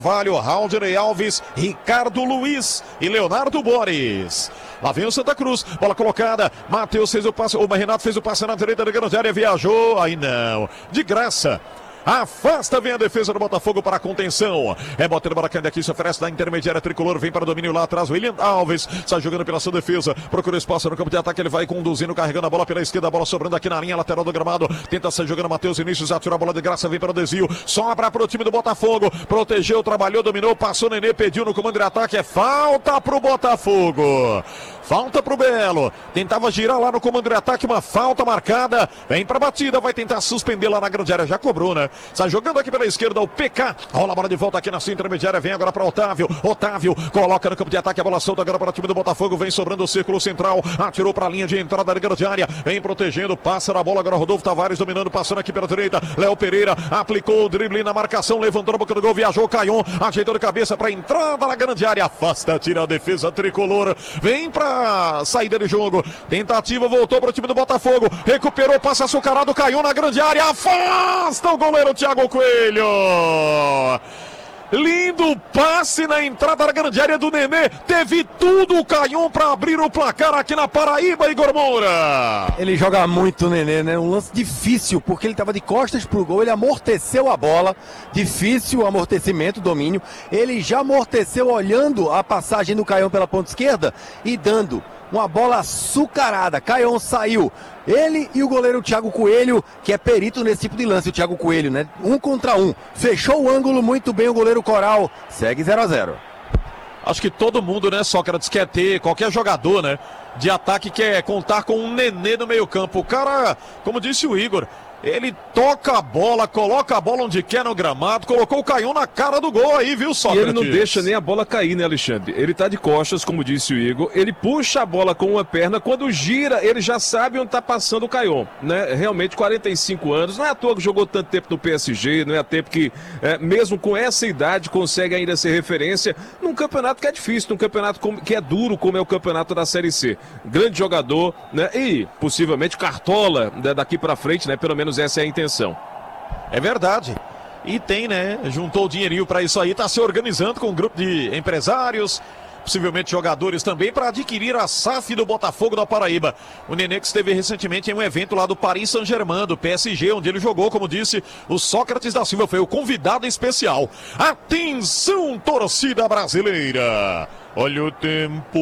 Valho, Haldney Alves, Ricardo Luiz e Leonardo Borges. Lá vem o Santa Cruz, bola colocada, Matheus fez o passe, o Renato fez o passe na direita da grande área, viajou, aí não, de graça. Afasta, vem a defesa do Botafogo para a contenção. É botando para Maracanã aqui, se oferece na intermediária tricolor. Vem para o domínio lá atrás. William Alves sai jogando pela sua defesa. Procura espaço no campo de ataque. Ele vai conduzindo, carregando a bola pela esquerda. A bola sobrando aqui na linha lateral do gramado. Tenta sair jogando Matheus Vinícius. Atirou a bola de graça. Vem para o desvio. Sobra para o time do Botafogo. Protegeu, trabalhou, dominou. Passou o Nenê. Pediu no comando de ataque. É falta para o Botafogo. Falta para o Belo. Tentava girar lá no comando de ataque. Uma falta marcada. Vem para a batida. Vai tentar suspender lá na grande área. Já cobrou, né? Sai jogando aqui pela esquerda o PK. Rola a bola de volta aqui na sua intermediária. Vem agora para Otávio. Otávio coloca no campo de ataque. A bola solta agora para o time do Botafogo. Vem sobrando o círculo central. Atirou para a linha de entrada da grande área. Vem protegendo. Passa na bola agora. Rodolfo Tavares dominando. Passando aqui pela direita. Léo Pereira aplicou o drible na marcação. Levantou na boca do gol. Viajou. Caion. Ajeitou de cabeça para a entrada na grande área. Afasta. Tira a defesa tricolor. Vem para saída de jogo. Tentativa. Voltou para o time do Botafogo. Recuperou. Passa açucarado. Caion na grande área. Afasta o goleiro Thiago Coelho. Lindo passe na entrada da grande área do Nenê. Teve tudo o Caion para abrir o placar aqui na Paraíba, Igor Moura. Ele joga muito, Nenê, né? Um lance difícil, porque ele estava de costas pro gol, ele amorteceu a bola. Difícil o amortecimento, domínio. Ele já amorteceu olhando a passagem do Caion pela ponta esquerda e dando uma bola açucarada. Caion saiu. Ele e o goleiro Thiago Coelho, que é perito nesse tipo de lance, o Thiago Coelho, né? 1 contra 1. Fechou o ângulo muito bem o goleiro Coral. Segue 0-0. Acho que todo mundo, né, Sócrates, quer ter, qualquer jogador, né, de ataque quer contar com um Nenê no meio campo. O cara, como disse o Igor, ele toca a bola, coloca a bola onde quer no gramado, colocou o Caion na cara do gol aí, viu, Sócrates? E ele não deixa nem a bola cair, né, Alexandre? Ele tá de costas, como disse o Igor, ele puxa a bola com uma perna, quando gira, ele já sabe onde tá passando o Caion, né? Realmente, 45 anos, não é à toa que jogou tanto tempo no PSG, não é à tempo que, mesmo com essa idade, consegue ainda ser referência num campeonato que é difícil, num campeonato que é duro, como é o campeonato da Série C. Grande jogador, né? E, possivelmente, cartola, né, daqui pra frente, né? Pelo menos essa é a intenção. É verdade. E tem, né? Juntou o dinheirinho para isso aí, tá se organizando com um grupo de empresários, possivelmente jogadores também, para adquirir a SAF do Botafogo da Paraíba. O Nenê que esteve recentemente em um evento lá do Paris Saint-Germain, do PSG, onde ele jogou, como disse, o Sócrates da Silva foi o convidado especial. Atenção, torcida brasileira! Olha o tempo...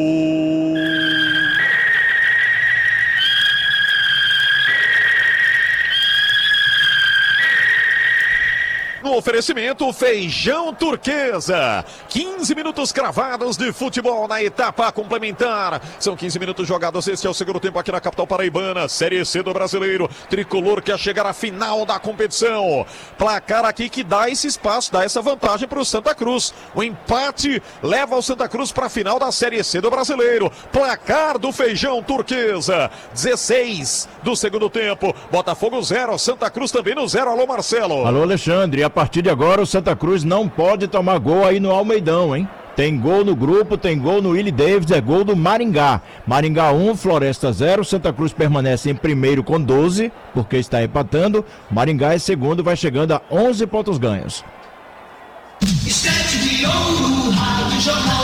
No oferecimento, Feijão Turquesa. 15 minutos cravados de futebol na etapa complementar. São 15 minutos jogados. Este é o segundo tempo aqui na capital paraibana. Série C do Brasileiro. Tricolor quer chegar à final da competição. Placar aqui que dá esse espaço, dá essa vantagem para o Santa Cruz. O empate leva o Santa Cruz para a final da Série C do Brasileiro. Placar do Feijão Turquesa. 16 do segundo tempo. Botafogo 0, Santa Cruz também no 0. Alô, Marcelo. Alô, Alexandre. A partir de agora o Santa Cruz não pode tomar gol aí no Almeidão, hein? Tem gol no grupo, tem gol no Willie Davis, é gol do Maringá. Maringá 1, Floresta 0, Santa Cruz permanece em primeiro com 12, porque está empatando. Maringá é segundo, vai chegando a 11 pontos ganhos. Estante de ouro, Rádio Jornal.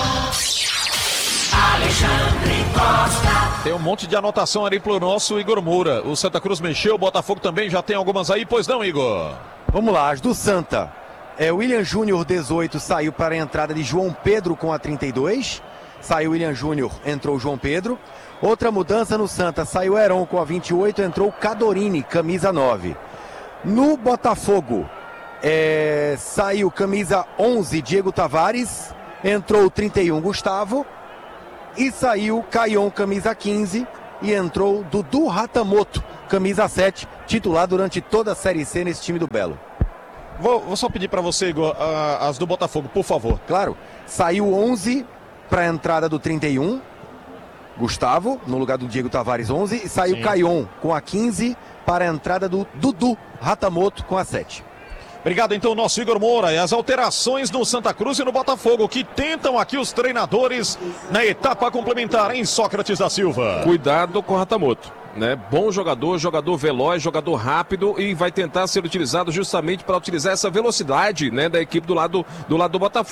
Alexandre Costa. Tem um monte de anotação ali pro nosso Igor Moura. O Santa Cruz mexeu, o Botafogo também já tem algumas aí, pois não, Igor? Vamos lá, as do Santa. William Júnior, 18, saiu para a entrada de João Pedro com a 32. Saiu William Júnior, entrou João Pedro. Outra mudança no Santa, saiu Heron com a 28, entrou Cadorini, camisa 9. No Botafogo, saiu camisa 11, Diego Tavares. Entrou 31, Gustavo. E saiu Caion, camisa 15. E entrou Dudu Ratamoto, camisa 7, titular durante toda a Série C nesse time do Belo. Vou só pedir para você, Igor, as do Botafogo, por favor. Claro, saiu 11 para a entrada do 31, Gustavo, no lugar do Diego Tavares 11, e saiu Caion com a 15 para a entrada do Dudu Ratamoto com a 7. Obrigado, então, nosso Igor Moura. E as alterações no Santa Cruz e no Botafogo, que tentam aqui os treinadores na etapa complementar, em Sócrates da Silva. Cuidado com o Ratamoto, né? Bom jogador, jogador veloz, jogador rápido e vai tentar ser utilizado justamente para utilizar essa velocidade, né, da equipe do lado do Botafogo.